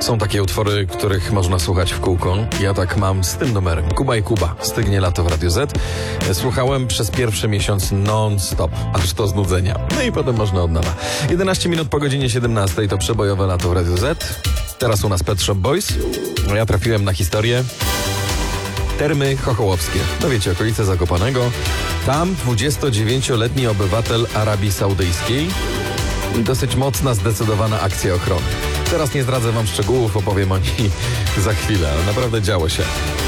Są takie utwory, których można słuchać w kółko. Ja tak mam z tym numerem. Kuba i Kuba. Stygnie lato w Radio Z. Słuchałem przez pierwszy miesiąc non-stop, aż do znudzenia. No i potem można od nowa. 11 minut po godzinie 17 to przebojowe lato w Radio Z. Teraz u nas Pet Shop Boys. Ja trafiłem na historię. Termy Chochołowskie. No wiecie, okolice Zakopanego. Tam 29-letni obywatel Arabii Saudyjskiej. Dosyć mocna, zdecydowana akcja ochrony. Teraz nie zdradzę wam szczegółów, opowiem o niej za chwilę, ale naprawdę działo się.